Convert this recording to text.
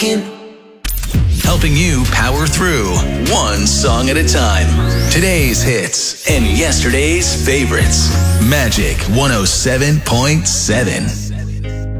Helping you power through one song at a time. Today's hits and yesterday's favorites. Magic 107.7.